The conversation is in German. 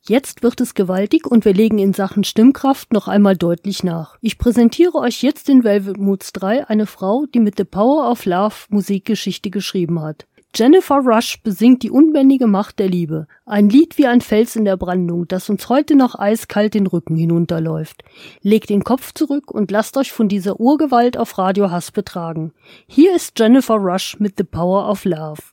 Jetzt wird es gewaltig und wir legen in Sachen Stimmkraft noch einmal deutlich nach. Ich präsentiere euch jetzt den Velvet Moods 3, eine Frau, die mit The Power of Love Musikgeschichte geschrieben hat. Jennifer Rush besingt die unbändige Macht der Liebe. Ein Lied wie ein Fels in der Brandung, das uns heute noch eiskalt den Rücken hinunterläuft. Legt den Kopf zurück und lasst euch von dieser Urgewalt auf Radio Hass betragen. Hier ist Jennifer Rush mit The Power of Love.